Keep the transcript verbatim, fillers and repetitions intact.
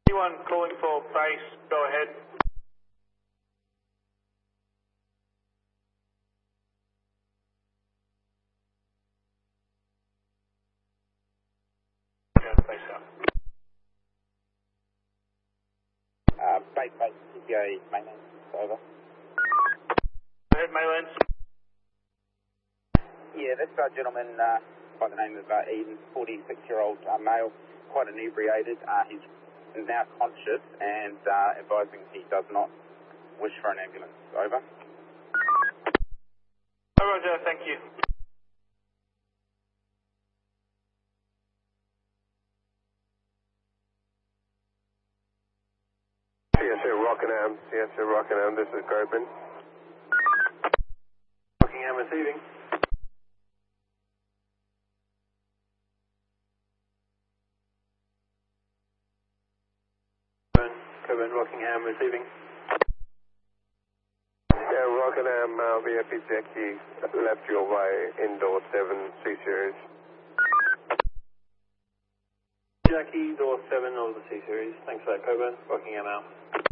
Anyone calling for base, go ahead. Yeah, base up. Uh, base, base, C P A maintenance, over. Go ahead, Maylands. Yeah, this uh, gentleman, uh, by the name of uh, Eden, forty-six-year-old uh, male, quite inebriated. Uh, he's now conscious and uh, advising he does not wish for an ambulance. Over. Oh, Roger, thank you. C S A Rockingham, C S A Rockingham, this is Copen. Rockingham receiving. Coburn, Rockingham receiving. Yeah, Rockingham, uh, V I P Jackie left your way, indoor seven, C series. Jackie, door seven of the C series. Thanks for that, Coburn. Rockingham out.